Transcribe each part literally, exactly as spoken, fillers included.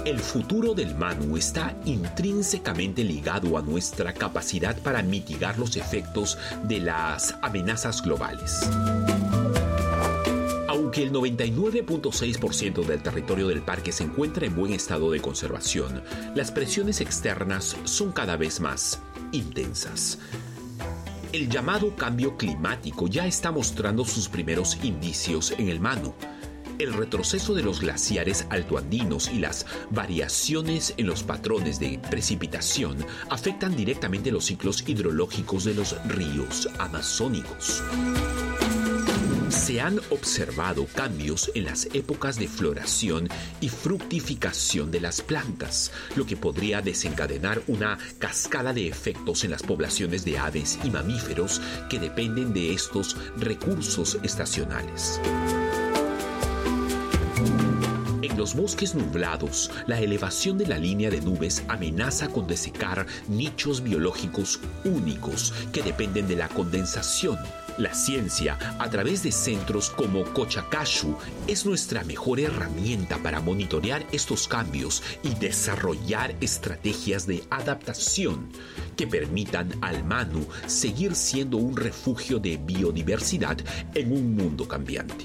El futuro del Manu está intrínsecamente ligado a nuestra capacidad para mitigar los efectos de las amenazas globales. Aunque el noventa y nueve punto seis por ciento del territorio del parque se encuentra en buen estado de conservación, las presiones externas son cada vez más intensas. El llamado cambio climático ya está mostrando sus primeros indicios en el Manu. El retroceso de los glaciares altoandinos y las variaciones en los patrones de precipitación afectan directamente los ciclos hidrológicos de los ríos amazónicos. Se han observado cambios en las épocas de floración y fructificación de las plantas, lo que podría desencadenar una cascada de efectos en las poblaciones de aves y mamíferos que dependen de estos recursos estacionales. En los bosques nublados, la elevación de la línea de nubes amenaza con desecar nichos biológicos únicos que dependen de la condensación. La ciencia, a través de centros como Cochacashu, es nuestra mejor herramienta para monitorear estos cambios y desarrollar estrategias de adaptación que permitan al Manu seguir siendo un refugio de biodiversidad en un mundo cambiante.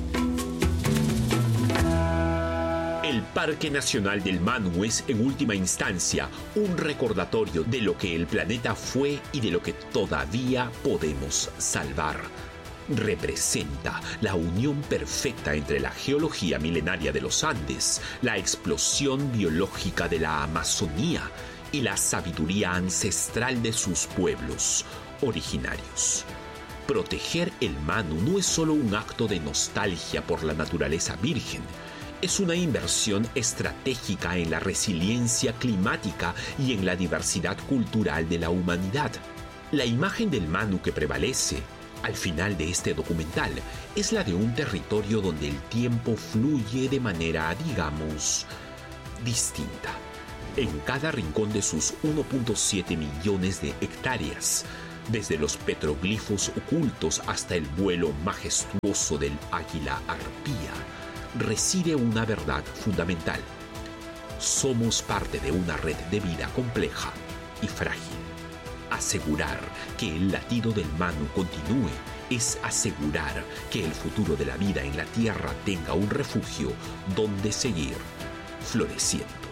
El Parque Nacional del Manu es, en última instancia, un recordatorio de lo que el planeta fue y de lo que todavía podemos salvar. Representa la unión perfecta entre la geología milenaria de los Andes, la explosión biológica de la Amazonía y la sabiduría ancestral de sus pueblos originarios. Proteger el Manu no es solo un acto de nostalgia por la naturaleza virgen, es una inversión estratégica en la resiliencia climática y en la diversidad cultural de la humanidad. La imagen del Manu que prevalece al final de este documental es la de un territorio donde el tiempo fluye de manera, digamos, distinta. En cada rincón de sus uno punto siete millones de hectáreas, desde los petroglifos ocultos hasta el vuelo majestuoso del águila arpía, reside una verdad fundamental. Somos parte de una red de vida compleja y frágil. Asegurar que el latido del Manu continúe es asegurar que el futuro de la vida en la Tierra tenga un refugio donde seguir floreciendo.